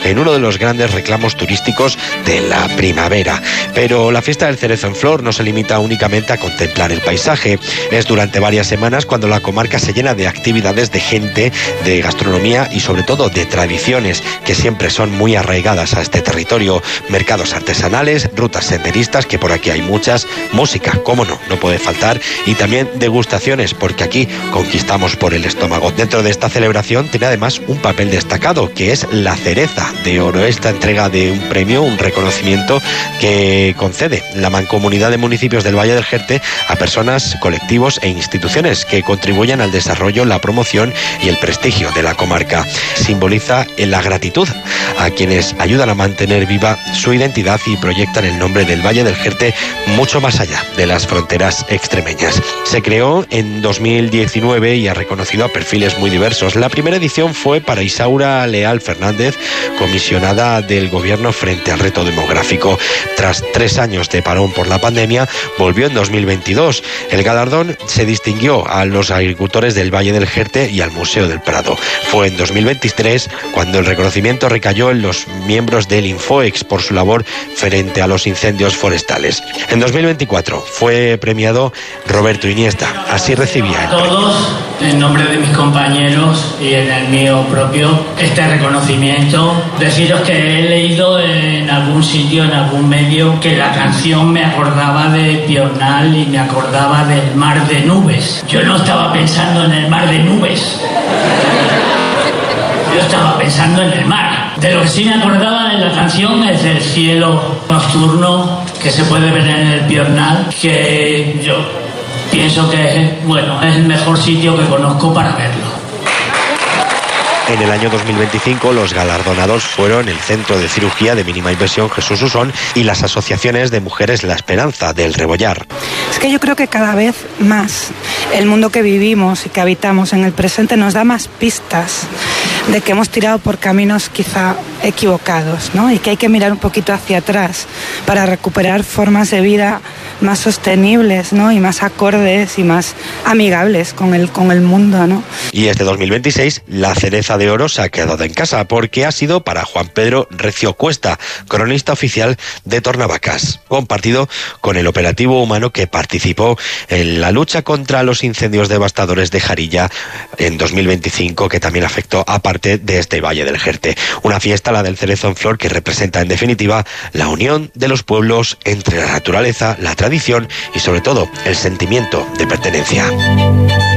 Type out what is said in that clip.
en uno de los grandes reclamos turísticos de la primavera. Pero la fiesta del cerezo en flor no se limita únicamente a contemplar el paisaje. Es durante varias semanas cuando la comarca se llena de actividades, de gente, de gastronomía y sobre todo de tradiciones que siempre son muy arraigadas a este territorio. Mercados artesanales, rutas senderistas, que por aquí hay muchas, música, cómo no puede faltar, y también degustaciones, porque aquí conquistamos por el estómago. Dentro de esta celebración tiene además un papel destacado, que es la cereza de oro, esta entrega de un premio, un reconocimiento que concede la Mancomunidad de Municipios del Valle del Jerte a personas, colectivos e instituciones que contribuyan al desarrollo, la promoción y el prestigio de la comarca. Simboliza la gratitud a quienes ayudan a mantener viva su identidad y proyectan el nombre del Valle del Jerte mucho más allá de las fronteras extremeñas. Se creó en 2019 y ha reconocido a perfiles muy diversos. La primera edición fue para Isaura Leal Fernández, comisionada del Gobierno frente al reto demográfico. Tras 3 años de parón por la pandemia, volvió en 2022. El galardón se distinguió a los agricultores del Valle del Jerte y al Museo del Prado. Fue en 2023 cuando el reconocimiento recayó en los miembros del Infoex por su labor frente a los incendios forestales. En 2024 fue premiado Roberto Iniesta. Así recibía el premio. Todos, en nombre de mis compañeros y en el mío propio, este reconocimiento. Deciros que he leído en algún sitio, en algún medio, que la canción me acordaba de Piornal y me acordaba del mar de nubes. Yo no estaba pensando en el mar de nubes. Yo estaba pensando en el mar. De lo que sí me acordaba de la canción es del cielo nocturno que se puede ver en el Piornal, que yo pienso que es el mejor sitio que conozco para verlo. En el año 2025 los galardonados fueron el Centro de Cirugía de Mínima Inversión Jesús Usón y las asociaciones de mujeres La Esperanza del Rebollar. Es que yo creo que cada vez más el mundo que vivimos y que habitamos en el presente nos da más pistas de que hemos tirado por caminos quizá equivocados, ¿no? Y que hay que mirar un poquito hacia atrás para recuperar formas de vida más sostenibles, ¿no? Y más acordes y más amigables con el mundo, ¿no? Y este 2026 la cereza de oro se ha quedado en casa porque ha sido para Juan Pedro Recio Cuesta, cronista oficial de Tornavacas, compartido con el operativo humano que participó en la lucha contra los incendios devastadores de Jarilla en 2025, que también afectó a parte de este Valle del Jerte. Una fiesta, la del cerezo en flor, que representa en definitiva la unión de los pueblos entre la naturaleza, la tradición y sobre todo el sentimiento de pertenencia.